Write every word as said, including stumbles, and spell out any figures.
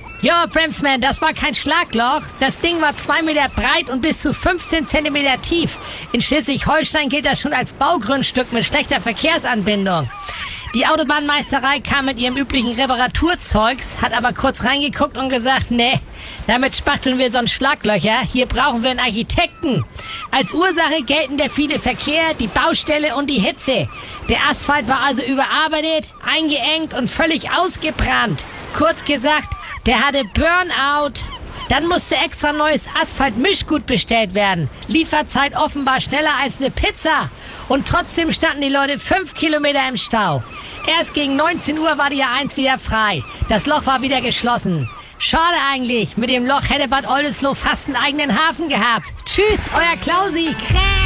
Ja, Bremsman, das war kein Schlagloch. Das Ding war zwei Meter breit und bis zu fünfzehn Zentimeter tief. In Schleswig-Holstein gilt das schon als Baugrundstück mit schlechter Verkehrsanbindung. Die Autobahnmeisterei kam mit ihrem üblichen Reparaturzeugs, hat aber kurz reingeguckt und gesagt, nee, damit spachteln wir sonst Schlaglöcher, hier brauchen wir einen Architekten. Als Ursache gelten der viele Verkehr, die Baustelle und die Hitze. Der Asphalt war also überarbeitet, eingeengt und völlig ausgebrannt. Kurz gesagt, der hatte Burnout. Dann musste extra neues Asphaltmischgut bestellt werden. Lieferzeit offenbar schneller als eine Pizza. Und trotzdem standen die Leute fünf Kilometer im Stau. Erst gegen neunzehn Uhr war die A eins wieder frei. Das Loch war wieder geschlossen. Schade eigentlich. Mit dem Loch hätte Bad Oldesloe fast einen eigenen Hafen gehabt. Tschüss, euer Klausi. Krä